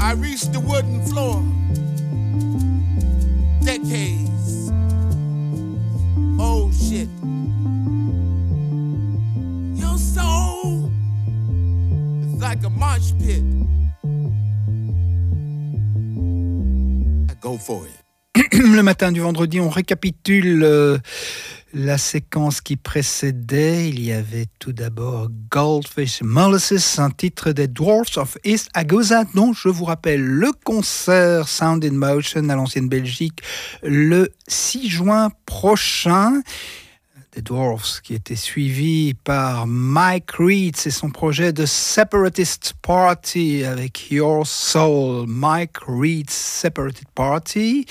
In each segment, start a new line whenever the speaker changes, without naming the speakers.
I reached the wooden floor. Decades. Oh shit. Your soul is like a mosh pit. I go for it.
Le matin du vendredi, on récapitule la séquence qui précédait. Il y avait tout d'abord Goldfish Molasses, un titre des Dwarfs of East Agusa, dont je vous rappelle le concert Sound in Motion à l'Ancienne Belgique le 6 juin prochain. Des Dwarfs qui était suivi par Mike Reed, c'est son projet de Separatist Party avec Your Soul, Mike Reed's Separatist Party,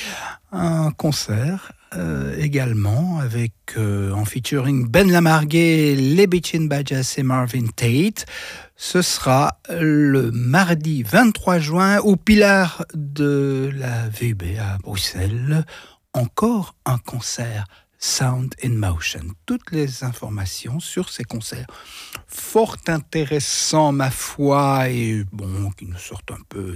un concert également avec en featuring Ben Lamarguet, les Bitchin' Badges et Marvin Tate. Ce sera le mardi 23 juin au Pilar de la VUB à Bruxelles. Encore un concert Sound in Motion. Toutes les informations sur ces concerts fort intéressants, ma foi, et bon, qui nous sortent un peu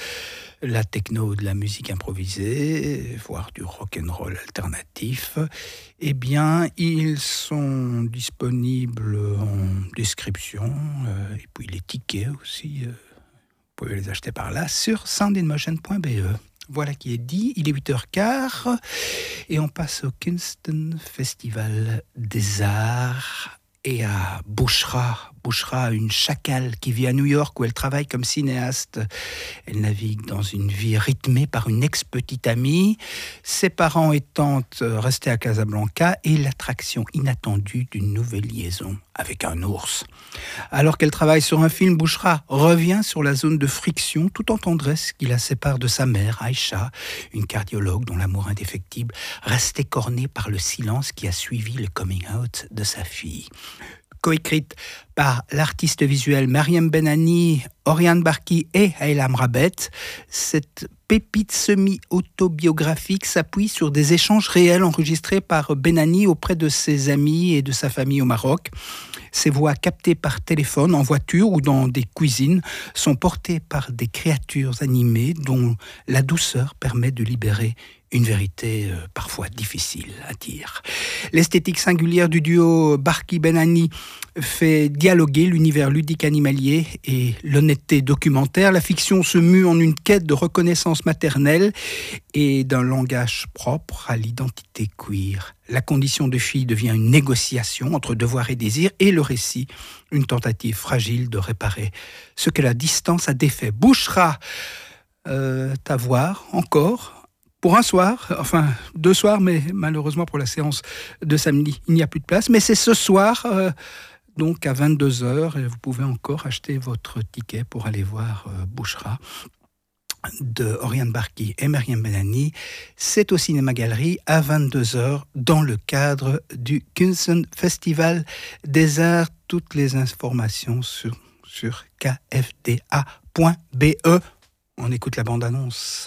de la techno, de la musique improvisée, voire du rock'n'roll alternatif, eh bien, ils sont disponibles en description, et puis les tickets aussi, vous pouvez les acheter par là, sur soundinmotion.be. Voilà qui est dit, il est 8h15 et on passe au Kingston Festival des Arts et à Bouchra. Bouchra, une chacale qui vit à New York où elle travaille comme cinéaste. Elle navigue dans une vie rythmée par une ex-petite amie, ses parents étant restés à Casablanca et l'attraction inattendue d'une nouvelle liaison avec un ours. Alors qu'elle travaille sur un film, Bouchra revient sur la zone de friction tout en tendresse qui la sépare de sa mère, Aïcha, une cardiologue dont l'amour indéfectible reste écorné par le silence qui a suivi le coming out de sa fille. Coécrite par l'artiste visuel Mariam Benani, Oriane Barki et Aylam Rabet, cette pépite semi-autobiographique s'appuie sur des échanges réels enregistrés par Benani auprès de ses amis et de sa famille au Maroc. Ces voix captées par téléphone, en voiture ou dans des cuisines sont portées par des créatures animées dont la douceur permet de libérer une vérité parfois difficile à dire. L'esthétique singulière du duo Barki-Benani fait dialoguer l'univers ludique animalier et l'honnêteté documentaire. La fiction se mue en une quête de reconnaissance maternelle et d'un langage propre à l'identité queer. La condition de fille devient une négociation entre devoir et désir et le récit, une tentative fragile de réparer ce que la distance a défait. Bouchra, à voir encore pour un soir, enfin 2 soirs, mais malheureusement pour la séance de samedi, il n'y a plus de place. Mais c'est ce soir, donc à 22h, et vous pouvez encore acheter votre ticket pour aller voir Bouchra de Oriane Barki et Mariam Benani. C'est au Cinéma Galerie à 22h dans le cadre du Kingston Festival des Arts. Toutes les informations sur kfda.be. On écoute la bande-annonce.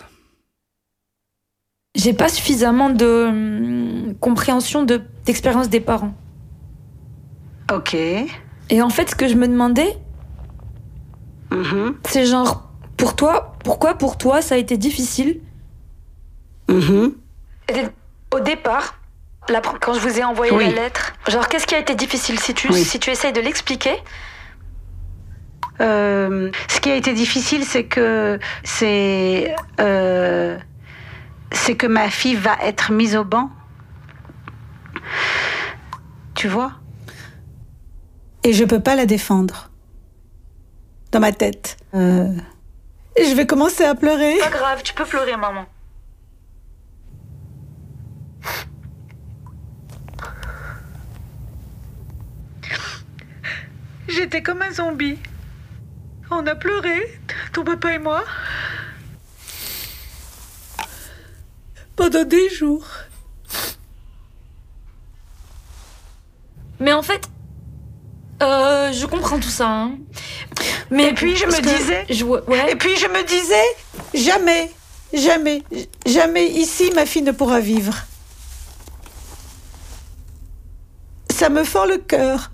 J'ai pas suffisamment de compréhension d'expérience des parents.
Ok.
Et en fait, ce que je me demandais, c'est genre, pour toi, pourquoi pour toi ça a été difficile Au départ, quand je vous ai envoyé la lettre, genre qu'est-ce qui a été difficile si tu essayes de l'expliquer?
Ce qui a été difficile, c'est que ma fille va être mise au banc. Tu vois?
Et je peux pas la défendre. Dans ma tête. Je vais commencer à pleurer.
Pas grave, tu peux pleurer, maman.
J'étais comme un zombie. On a pleuré, ton papa et moi. Pendant des jours.
Mais en fait, je comprends tout ça. Hein. Mais
et puis je me disais, jamais ici ma fille ne pourra vivre. Ça me fend le cœur.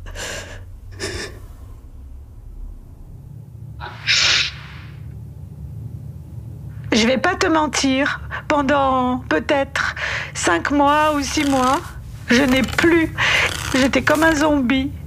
Je vais pas te mentir, pendant peut-être 5 mois ou 6 mois, je n'ai plus. J'étais comme un zombie.